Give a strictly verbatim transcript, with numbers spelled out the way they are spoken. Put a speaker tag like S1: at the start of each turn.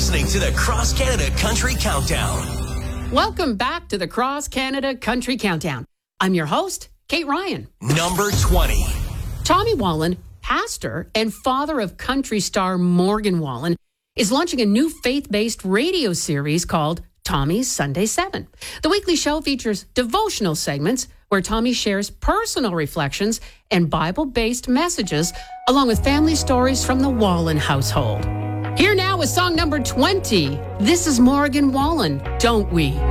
S1: listening to the Cross Canada Country Countdown.
S2: Welcome back to the Cross Canada Country Countdown. I'm your host, Kate Ryan.
S1: Number twenty.
S2: Tommy Wallen, pastor and father of country star Morgan Wallen, is launching a new faith-based radio series called Tommy's Sunday seven. The weekly show features devotional segments where Tommy shares personal reflections and Bible-based messages, along with family stories from the Wallen household. Here now is song number twenty. This is Morgan Wallen, Don't We?